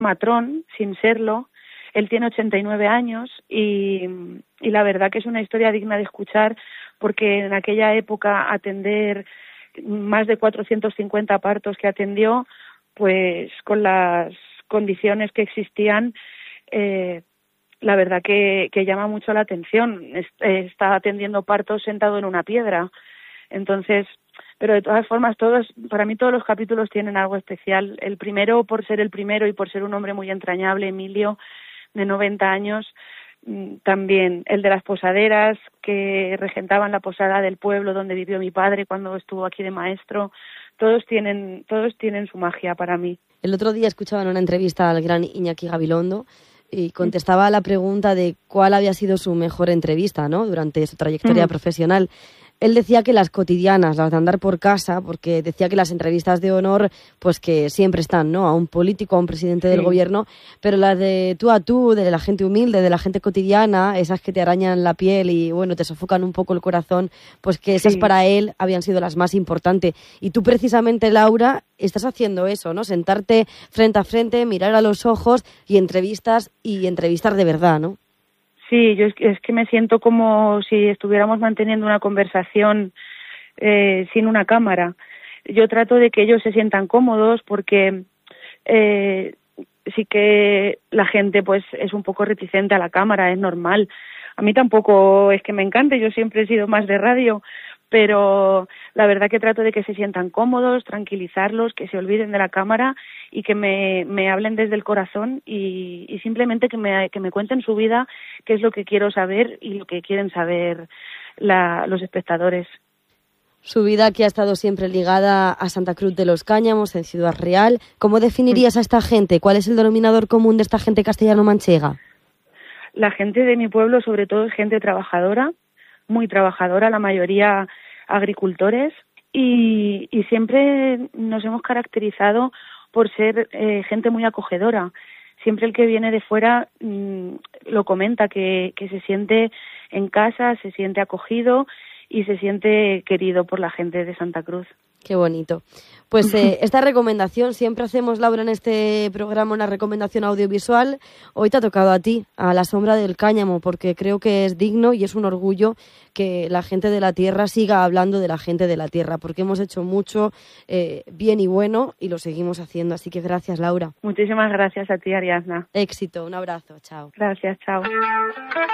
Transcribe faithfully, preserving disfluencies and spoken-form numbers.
matrón, sin serlo. Él tiene ochenta y nueve años y, y la verdad que es una historia digna de escuchar, porque en aquella época atender más de cuatrocientos cincuenta partos que atendió, pues con las condiciones que existían, eh, la verdad que, que llama mucho la atención. Está atendiendo partos sentado en una piedra. Entonces, pero de todas formas, todos, para mí todos los capítulos tienen algo especial. El primero por ser el primero y por ser un hombre muy entrañable, Emilio, de noventa años, también el de las posaderas que regentaban la posada del pueblo donde vivió mi padre cuando estuvo aquí de maestro. Todos tienen, todos tienen su magia para mí. El otro día escuchaba en una entrevista al gran Iñaki Gabilondo y contestaba a la pregunta de cuál había sido su mejor entrevista, ¿no?, durante su trayectoria mm. profesional. Él decía que las cotidianas, las de andar por casa, porque decía que las entrevistas de honor, pues que siempre están, ¿no?, a un político, a un presidente sí. del gobierno, pero las de tú a tú, de la gente humilde, de la gente cotidiana, esas que te arañan la piel y, bueno, te sofocan un poco el corazón, pues que esas sí. para él habían sido las más importantes. Y tú precisamente, Laura, estás haciendo eso, ¿no?, sentarte frente a frente, mirar a los ojos y entrevistas, y entrevistar de verdad, ¿no? Sí, yo es que, es que me siento como si estuviéramos manteniendo una conversación eh, sin una cámara. Yo trato de que ellos se sientan cómodos porque eh, sí que la gente pues es un poco reticente a la cámara, es normal. A mí tampoco es que me encante, yo siempre he sido más de radio, pero la verdad que trato de que se sientan cómodos, tranquilizarlos, que se olviden de la cámara y que me, me hablen desde el corazón y, y simplemente que me, que me cuenten su vida, qué es lo que quiero saber y lo que quieren saber la, los espectadores. Su vida que ha estado siempre ligada a Santa Cruz de los Cáñamos, en Ciudad Real. ¿Cómo definirías a esta gente? ¿Cuál es el denominador común de esta gente castellano-manchega? La gente de mi pueblo sobre todo es gente trabajadora, muy trabajadora, la mayoría agricultores, y, y siempre nos hemos caracterizado por ser eh, gente muy acogedora. Siempre el que viene de fuera mmm, lo comenta, que, que se siente en casa, se siente acogido y se siente querido por la gente de Santa Cruz. Qué bonito. Pues eh, esta recomendación, siempre hacemos, Laura, en este programa una recomendación audiovisual. Hoy te ha tocado a ti, a La sombra del cáñamo, porque creo que es digno y es un orgullo que la gente de la tierra siga hablando de la gente de la tierra, porque hemos hecho mucho eh, bien y bueno y lo seguimos haciendo. Así que gracias, Laura. Muchísimas gracias a ti, Ariadna. Éxito, un abrazo, chao. Gracias, chao.